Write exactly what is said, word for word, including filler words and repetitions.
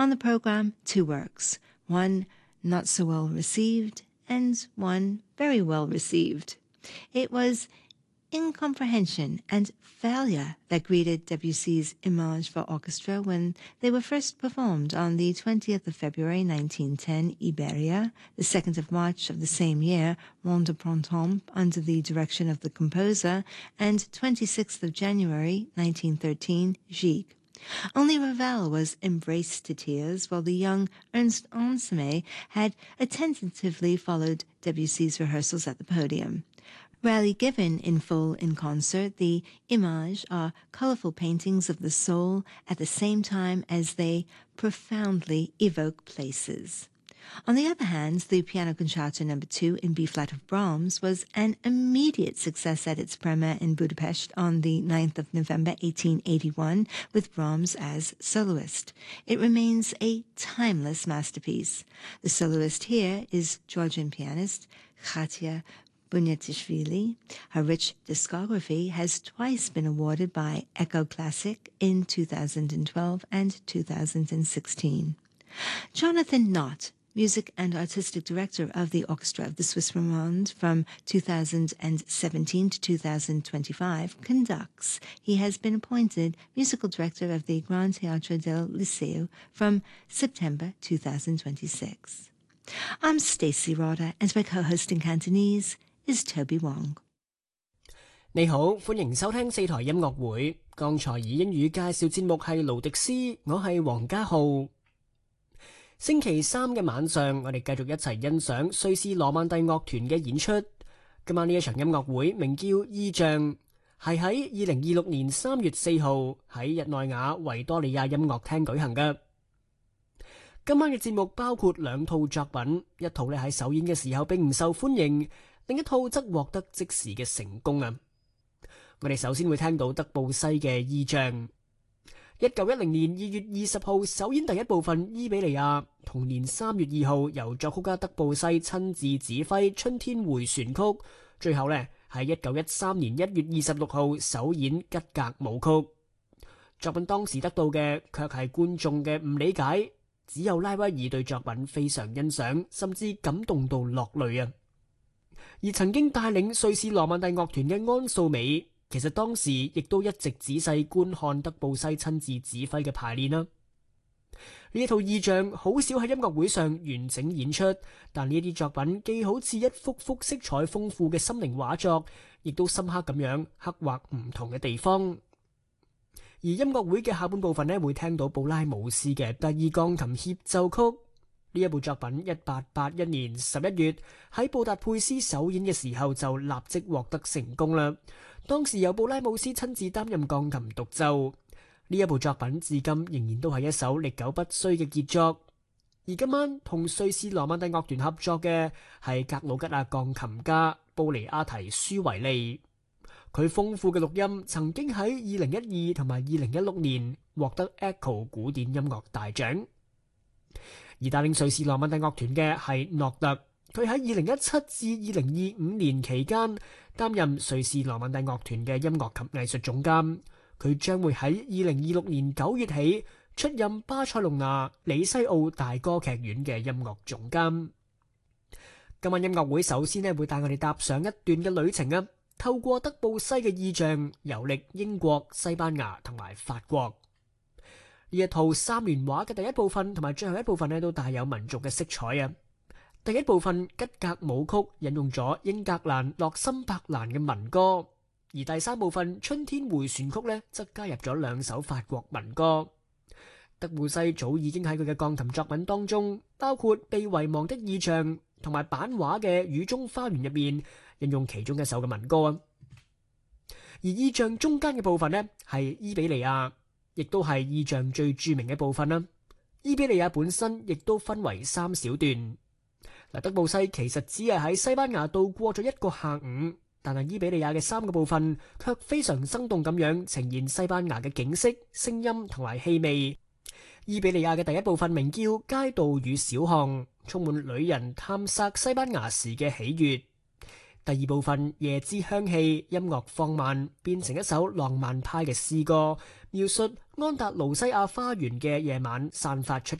On the program, two works, one not so well received and one very well received. It was incomprehension and failure that greeted Debussy's Images for Orchestra when they were first performed on the twentieth of February nineteen ten, Iberia, the second of March of the same year, Monde de Printemps, under the direction of the composer, and twenty-sixth of January nineteen thirteen, Gigue. Only Ravel was embraced to tears, while the young Ernst Ansermet had attentively followed Debussy's rehearsals at the podium. Rarely given in full in concert, the Images are colorful paintings of the soul at the same time as they profoundly evoke places. On the other hand, the Piano Concerto number two in B-flat of Brahms was an immediate success at its premiere in Budapest on the ninth of November eighteen eighty-one, with Brahms as soloist. It remains a timeless masterpiece. The soloist here is Georgian pianist Khatia Bunyatishvili. Her rich discography has twice been awarded by Echo Classic in two thousand twelve and two thousand sixteen. Jonathan Knott, music and artistic director of the Orchestra of the Suisse Romande from two thousand seventeen to two thousand twenty-five, conducts. He has been appointed musical director of the Grand Théâtre del Liceo from September two thousand twenty-six. I'm Stacey Roder, and my co-host in Cantonese is Toby Wong. 你好，歡迎收聽四台音樂會。剛才以英語介紹節目係勞迪斯，我係黃家浩。星期三嘅晚上，我哋繼續一齊欣賞瑞士羅曼蒂樂團嘅演出。今晚呢一場音樂會名叫《意象》，係喺二零二六年三月四號喺日內瓦維多利亞音樂廳舉行嘅。今晚嘅節目包括兩套作品，一套咧喺首演嘅時候並唔受歡迎，另一套則獲得即時嘅成功啊！我哋首先會聽到德布西嘅《意象》。一九一零年二月二十號首演第一部分《伊比利亞》，同年三月二號由作曲家德布西親自指揮《春天回旋曲》，最後呢喺一九一三年一月二十六號首演《吉格舞曲》。作品當時得到嘅卻係觀眾嘅唔理解，只有拉威爾對作品非常欣賞，甚至感動到落淚啊！而曾經帶領瑞士羅曼蒂樂團嘅安素美，其實當時亦都一直仔細觀看德布西親自指揮嘅排練啦。呢一套意象好少喺音樂會上完整演出，但呢啲作品既好似一幅幅色彩豐富嘅心靈畫作，亦都深刻咁樣刻畫唔同嘅地方。而音樂會嘅下半部分呢，會聽到布拉姆斯嘅第二鋼琴協奏曲。呢一部作品一八八一年十一月喺布達佩斯首演嘅時候就立即獲得成功啦。當時由布拉姆斯親自擔任鋼琴獨奏。呢一部作品至今仍然都係一首歷久不衰嘅傑作。而今晚同瑞士羅曼蒂樂團合作嘅係格魯吉亞鋼琴家布尼亞提舒維利。佢豐富嘅錄音曾經喺二零一二同埋二零一六年獲得 Echo 古典音樂大獎。而帶領瑞士羅曼蒂樂團嘅係諾特，佢喺二零一七至二零二五年期間擔任瑞士羅曼蒂樂團嘅音樂及藝術總監。佢將會喺二零二六年九月起出任巴塞隆納里西奧大歌劇院嘅音樂總監。今晚音樂會首先咧會帶我哋踏上一段嘅旅程啊，透過德布西嘅意象遊歷英國、西班牙同埋法國。呢一套三聯畫嘅第一部分同埋最後一部分咧都帶有民族嘅色彩啊。第一部分吉格舞曲引用咗英格蘭洛森伯蘭嘅民歌，而第三部分春天回旋曲咧則加入咗兩首法國民歌。德布西早已經喺佢嘅鋼琴作品當中，包括被遺忘的意象同埋版畫嘅雨中花園入面引用其中一首嘅民歌啊。而意象中間嘅部分呢係伊比利亞，亦都係意象最著名嘅部分啦。伊比利亞本身亦都分為三小段。嗱，德布西其實只係喺西班牙度過咗一個下午，但係伊比利亞嘅三個部分卻非常生動咁樣呈現西班牙嘅景色、聲音同埋氣味。伊比利亞嘅第一部分名叫《街道與小巷》，充滿旅人探索西班牙時嘅喜悅。第二部分《夜之香氣》，音樂放慢，變成一首浪漫派嘅詩歌，描述安達盧西亞花園嘅夜晚散發出